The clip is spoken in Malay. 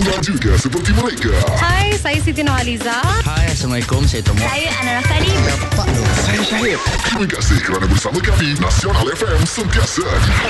Dan juga seperti mereka. Hai, saya Siti Nurhaliza. Hai, Assalamualaikum. Saya Tomo. Saya Anara Karim. Saya Syahid. Terima kasih kerana bersama kami. Nasional FM sentiasa